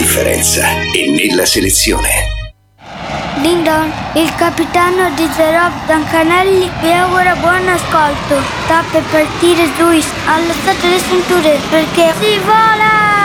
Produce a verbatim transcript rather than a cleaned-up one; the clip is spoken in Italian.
differenza è nella selezione. Ding dong, il capitano di The Rob Zancanelli vi augura buon ascolto. Sta per partire Luis, allacciate le cinture perché si vola!